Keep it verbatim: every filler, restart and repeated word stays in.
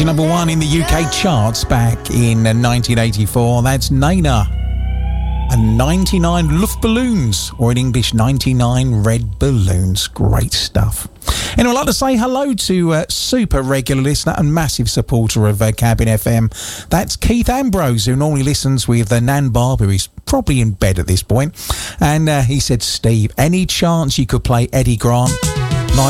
Reaching number one in the U K charts back in nineteen eighty-four. That's Nena and ninety-nine Luftballons, or in English, ninety-nine Red Balloons. Great stuff. And I'd like to say hello to uh, super regular listener and massive supporter of uh, Cabin F M. That's Keith Ambrose, who normally listens with uh, Nan Barber. He's probably in bed at this point. And uh, he said, Steve, any chance you could play Eddie Grant?